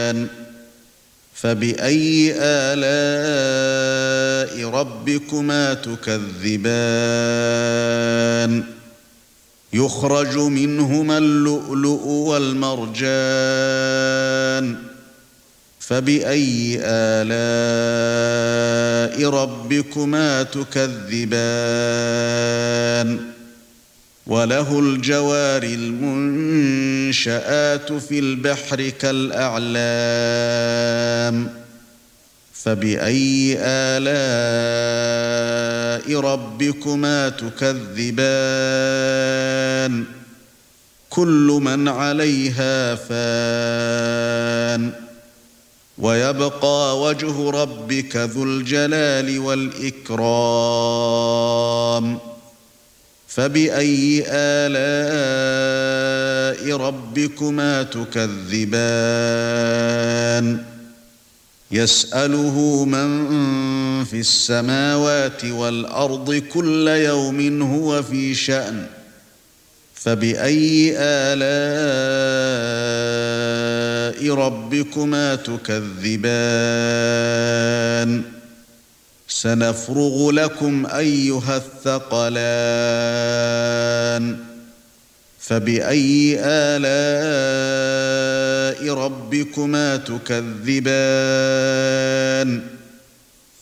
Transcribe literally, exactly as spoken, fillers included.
الرحمن فبأي آلاء ربكما تكذبان يخرج منهما اللؤلؤ والمرجان فبأي آلاء ربكما تكذبان وله الجوار المنشآت في البحر كالأعلام فبأي آلاء ربكما تكذبان كل من عليها فان ويبقى وجه ربك ذو الجلال والإكرام فبأي آلاء ربكما تكذبان يسأله من في السماوات والأرض كل يوم هو في شأن فبأي آلاء ربكما تكذبان سنفرغ لكم أيها الثقلان فبأي آلاء ربكما تكذبان